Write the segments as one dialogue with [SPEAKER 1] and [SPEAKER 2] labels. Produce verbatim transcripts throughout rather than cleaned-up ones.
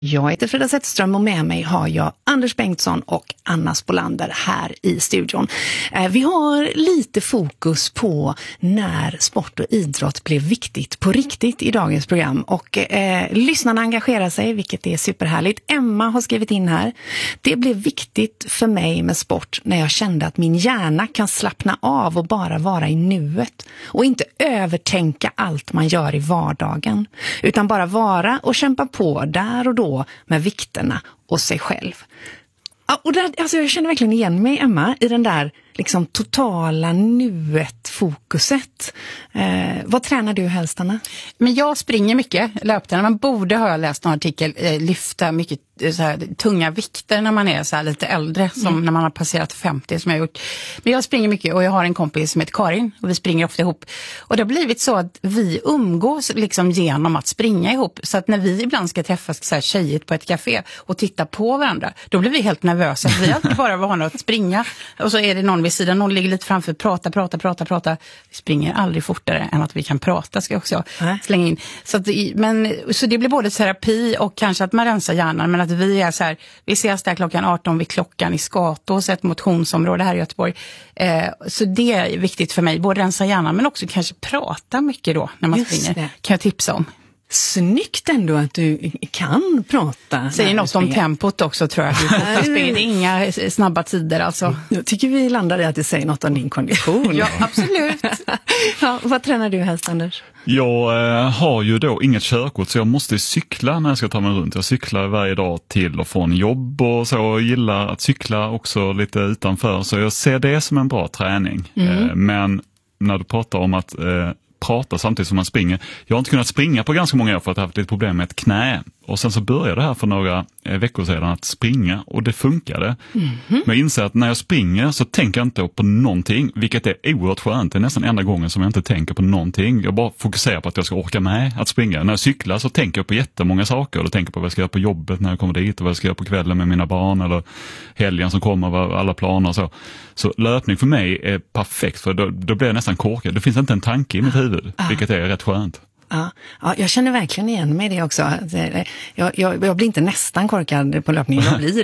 [SPEAKER 1] Jag heter Frida Zetterström och med mig har jag Anders Bengtsson och Anna Spolander här i studion. Vi har lite fokus på när sport och idrott blev viktigt på riktigt i dagens program. Och eh, lyssnarna engagerar sig, vilket är superhärligt. Emma har skrivit in här. Det blev viktigt för mig med sport när jag kände att min hjärna kan slappna av och bara vara i nuet. Och inte övertänka allt man gör i vardagen. Utan bara vara och kämpa på där och då med vikterna och sig själv. Ja, och där, alltså jag känner verkligen igen mig, Emma, i den där liksom totala nuet-fokuset. Eh, vad tränar du helst, Anna?
[SPEAKER 2] Men jag springer mycket, löptränar. Man borde ha läst någon artikel, eh, lyfta mycket så här, tunga vikter när man är så här lite äldre, som mm. när man har passerat femtio som jag har gjort. Men jag springer mycket och jag har en kompis som heter Karin och vi springer ofta ihop. Och det har blivit så att vi umgås liksom genom att springa ihop. Så att när vi ibland ska träffas så här tjejigt på ett café och titta på varandra, då blir vi helt nervösa. Vi är alltid bara vana att springa och så är det någon vid sidan, någon ligger lite framför, prata, prata, prata, prata. Vi springer aldrig fortare än att vi kan prata, ska jag också äh. slänga in. Så, att, men, så det blir både terapi och kanske att man rensar hjärnan, men att vi är så här, vi ses där klockan arton vid klockan i Skatås, ett motionsområde här i Göteborg. Eh, så det är viktigt för mig, både rensa hjärnan men också kanske prata mycket då när man Just springer. Det. Kan jag tipsa om.
[SPEAKER 1] Snyggt ändå att du kan prata.
[SPEAKER 2] Säger något om tempot också, tror jag. Det är inga snabba tider alltså.
[SPEAKER 1] Jag tycker vi landar i att det säger något om din kondition.
[SPEAKER 2] Ja, absolut.
[SPEAKER 1] Ja, vad tränar du helst, Anders?
[SPEAKER 3] Jag eh, har ju då inget körkort, så jag måste cykla när jag ska ta mig runt. Jag cyklar varje dag till och från jobb och så. Jag gillar att cykla också lite utanför. Så jag ser det som en bra träning. Mm. Eh, men när du pratar om att eh, prata samtidigt som man springer. Jag har inte kunnat springa på ganska många år för att jag har haft ett problem med ett knä. Och sen så började det här för några eh, veckor sedan att springa och det funkade. Mm-hmm. Men jag inser att när jag springer så tänker jag inte på någonting, vilket är oerhört skönt. Det är nästan enda gången som jag inte tänker på någonting. Jag bara fokuserar på att jag ska orka med att springa. När jag cyklar så tänker jag på jättemånga saker. Och då tänker jag på vad jag ska göra på jobbet när jag kommer dit och vad jag ska göra på kvällen med mina barn eller helgen som kommer, alla planer och så. Så löpning för mig är perfekt, för då, då blir jag nästan korkad. Det finns inte en tanke i mitt huvud, ah. vilket är rätt skönt.
[SPEAKER 1] Ja, ja, jag känner verkligen igen mig det också. Jag, jag, jag blir inte nästan korkad på löpningen, jag blir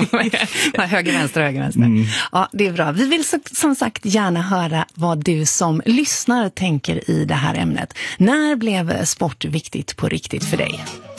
[SPEAKER 1] det. höger, vänster, höger, vänster. Mm. Ja, det är bra. Vi vill så, som sagt gärna höra vad du som lyssnar tänker i det här ämnet. När blev sport viktigt på riktigt för dig?